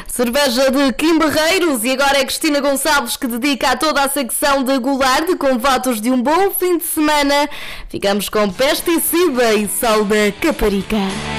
Cerveja de Kim Barreiros. E agora é Cristina Gonçalves que dedica a toda a secção de Goulart com votos de um bom fim de semana. Ficamos com Pesticida e Sol da Caparica.